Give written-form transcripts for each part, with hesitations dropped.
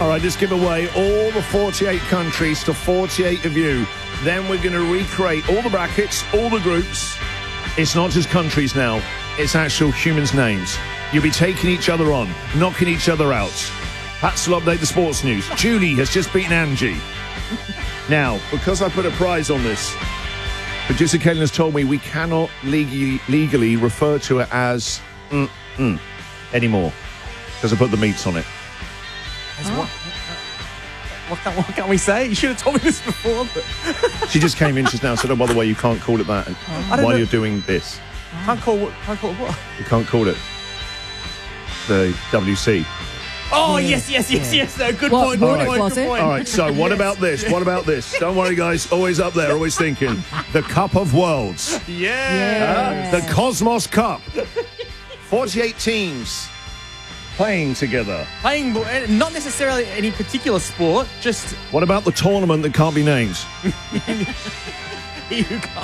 All right, just give away all the 48 countries to 48 of you. Then we're going to recreate all the brackets, all the groups. It's not just countries now. It's actual humans' names. You'll be taking each other on, knocking each other out. Pats will update the sports news. Julie has just beaten Angie. Now, because I put a prize on this, producer Caitlin has told me we cannot legally refer to it as anymore because I put the meats on it. What can we say? You should have told me this before. But She just came in just now and said, oh, by the way, you can't call it that while you're doing this. Can't call it what? You can't call it the WC. Oh, yes. No, good point. What was it? All right, so what about this? What about this? Don't worry, guys. Always up there, always thinking. The Cup of Worlds. Yeah. The Cosmos Cup. 48 teams playing together. Playing, not necessarily any particular sport, just What about the tournament that can't be named? you can't.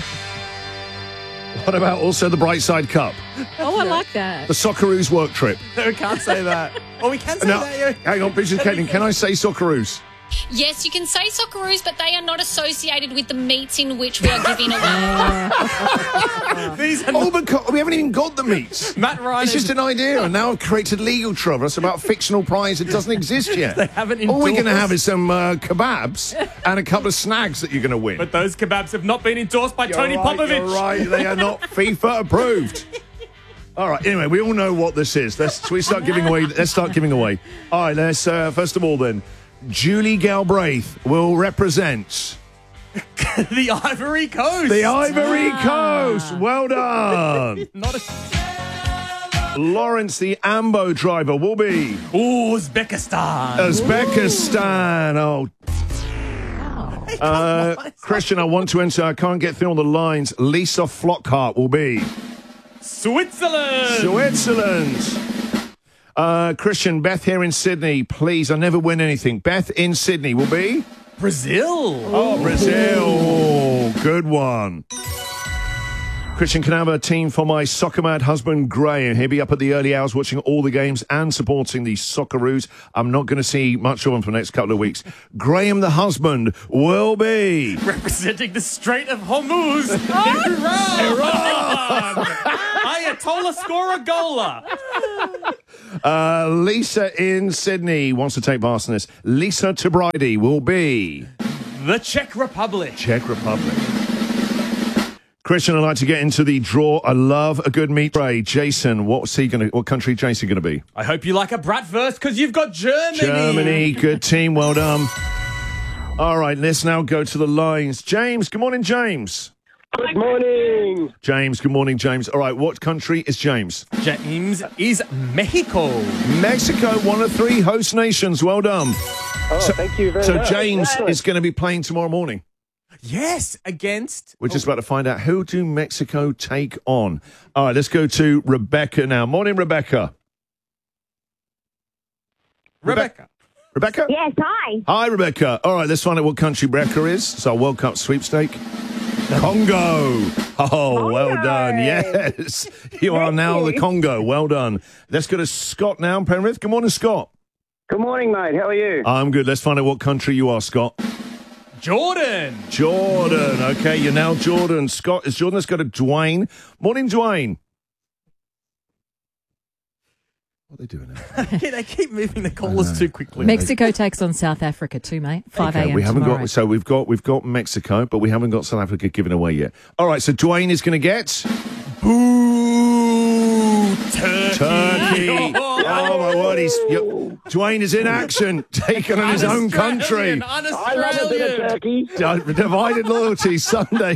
What about also the Brightside Cup? Oh, I like that. The Socceroos work trip. No, we can't say that. Oh, we can say No, that, yeah. hang on, Bridget Caitlin, can I say Socceroos? Yes, you can say Socceroos, but they are not associated with the meats in which we are giving away. These are Oh, but we haven't even got the meats. Matt Ryan. It's just an idea, and now I've created legal trouble. It's about a fictional prize that doesn't exist yet. They haven't All we're going to endorsed. have is some kebabs and a couple of snags that you're going to win. But those kebabs have not been endorsed by Tony Popovich. You're right, they are not FIFA approved. All right, anyway, we all know what this is. Let's start giving away. Let's start giving away. All right, let's, first of all then, Julie Galbraith will represent The Ivory Coast. the Ivory Coast. Well done. Not a... Lawrence, the Ambo driver, will be Uzbekistan. Uzbekistan. Christian, I want to enter. I can't get through on the lines. Lisa Flockhart will be Switzerland. Christian, Beth here in Sydney. Please, I never win anything. Beth in Sydney will be Brazil. Oh, Brazil. Good one. Christian, can I have a team for my soccer mad husband, Graham? He'll be up at the early hours watching all the games and supporting the Socceroos. I'm not going to see much of him for the next couple of weeks. Graham, the husband, will be Representing the Strait of Hormuz. Iran. Ayatollah Scoragola. Lisa in Sydney wants to take part in this. Lisa Tabride will be The Czech Republic. Czech Republic. Christian, I'd like to get into the draw. I love a good meat tray. Jason, what country Jason going to be? I hope you like a bratwurst because you've got Germany. Germany, good team, well done. All right, let's now go to the lines. James, good morning, James. Good morning. James, good morning, James. All right, what country is James? James is Mexico. Mexico, one of 3 host nations. Well done. Oh, thank you very much. So James Excellent. is going to be playing tomorrow morning. Yes, against... We're just about to find out who do Mexico take on. All right, let's go to Rebecca now. Morning, Rebecca. Rebecca. Rebecca? Yes, hi. Hi, Rebecca. All right, let's find out what country Rebecca is. It's our World Cup sweepstake. Congo. Oh, well done. Yes. You are now the Congo. Well done. Let's go to Scott now, Penrith. Good morning, Scott. Good morning, mate. How are you? I'm good. Let's find out what country you are, Scott. Jordan. Jordan. Okay, you're now Jordan. Scott is Jordan. Let's go to Dwayne. Morning, Dwayne. What are they doing now? They keep moving the callers too quickly. Mexico takes on South Africa too, mate. 5 a.m. we haven't tomorrow. we've got Mexico, but we haven't got South Africa given away yet. All right, so Dwayne is going to get Turkey. Oh my word, Dwayne is in action, taking on his own country. I love a bit of turkey. Divided loyalty Sunday,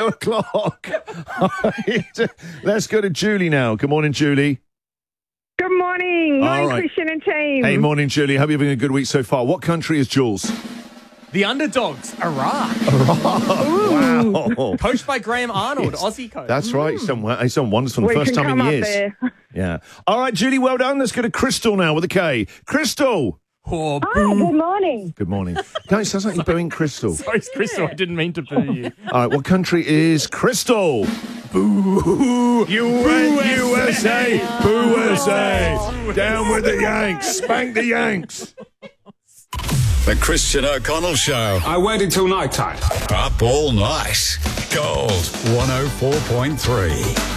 2:00. Let's go to Julie now. Good morning, Julie. Good morning. All Morning, right. Christian and team. Hey, morning, Julie. Hope you're having a good week so far. What country is Jules? The underdogs, Iraq. Wow. Coached by Graham Arnold, Yes. Aussie coach. That's right. He's done wonders for the We first can time in come up years. there. Yeah. All right, Julie, well done. Let's go to Crystal now with a K. Crystal. Oh, Hi, good morning. Good morning. No, it sounds like you're booing Crystal. sorry, Crystal, I didn't mean to boo you. All right, what country is Crystal? Boo! USA! Boo USA! Down with the Yanks! Spank the Yanks! The Christian O'Connell Show. I waited till night time. Up all night. Gold 104.3.